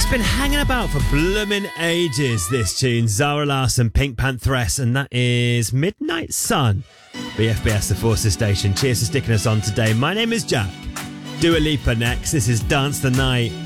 It's been hanging about for bloomin' ages, this tune. Zara Larsson, Pink Pantheress, and that is Midnight Sun. BFBS, the Forces Station. Cheers for sticking us on today. My name is Jack. Dua Lipa next. This is Dance the Night.